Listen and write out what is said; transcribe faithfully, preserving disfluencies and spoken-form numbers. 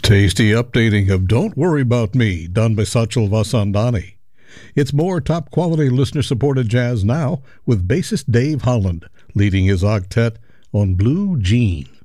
Tasty updating of Don't Worry About Me, done by Sachal Vasandani. It's more top-quality listener-supported jazz now, with bassist Dave Holland leading his octet on Blue Jeans.